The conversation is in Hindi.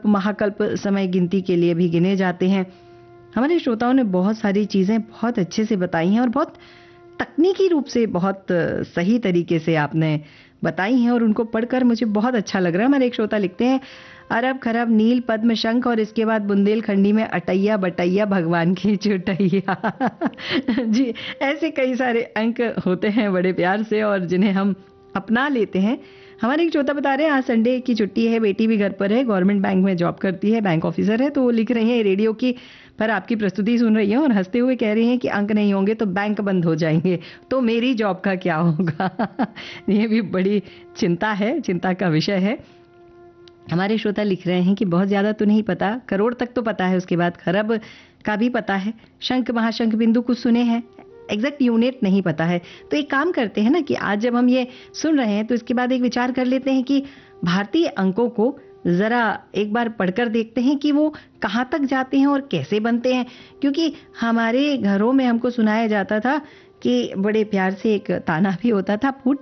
महाकल्प समय गिनती के लिए भी गिने जाते हैं। हमारे श्रोताओं ने बहुत सारी चीजें बहुत अच्छे से बताई हैं और बहुत तकनीकी रूप से बहुत सही तरीके से आपने बताई हैं और उनको पढ़कर मुझे बहुत अच्छा लग रहा है। हमारे एक श्रोता लिखते हैं, अरब खरब नील पद्म शंख और इसके बाद बुंदेलखंडी में अटैया बटैया भगवान की चुटैया। जी, ऐसे कई सारे अंक होते हैं बड़े प्यार से और जिन्हें हम अपना लेते हैं। हमारे एक श्रोता बता रहे हैं आज संडे की छुट्टी है, बेटी भी घर पर है, गवर्नमेंट बैंक में जॉब करती है, बैंक ऑफिसर है, तो वो लिख रही हैं रेडियो की पर आपकी प्रस्तुति सुन रही हैं और हंसते हुए कह रही हैं कि अंक नहीं होंगे तो बैंक बंद हो जाएंगे, तो मेरी जॉब का क्या होगा। ये भी बड़ी चिंता है, चिंता का विषय है। हमारे श्रोता लिख रहे हैं कि बहुत ज्यादा तो नहीं पता, करोड़ तक तो पता है, उसके बाद खरब का भी पता है, शंख महाशंख बिंदु कुछ सुने हैं, एग्जैक्ट यूनिट नहीं पता है। तो एक काम करते हैं ना कि आज जब हम ये सुन रहे हैं तो इसके बाद एक विचार कर लेते हैं कि भारतीय अंकों को जरा एक बार पढ़कर देखते हैं कि वो कहाँ तक जाते हैं और कैसे बनते हैं। क्योंकि हमारे घरों में हमको सुनाया जाता था कि बड़े प्यार से एक ताना भी होता था, फूट